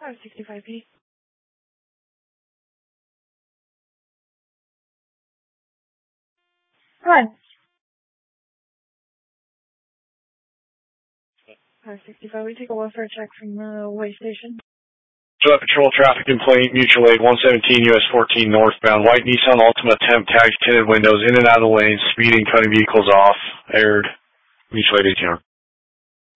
65P. Run. 65, we take a welfare check from the way station. Patrol traffic complaint, mutual aid 117 US 14 northbound. White Nissan Altima temp, tags tinted windows, in and out of the lanes, speeding, cutting vehicles off, aired, mutual aid 18.